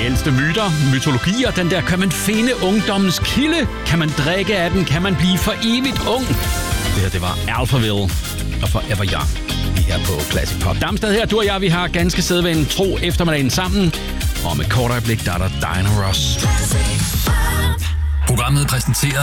ældste myter, mytologier, den der, kan man finde ungdommens kilde? Kan man drikke af den? Kan man blive for evigt ung? Det her, det var Alphaville og Forever Young. Lige her på Classic Pop. Damstad her, du og jeg, vi har ganske sædvanligt tro eftermiddagen sammen. Og om et kort øjeblik, der er der Diana Ross. Programmet præsenteres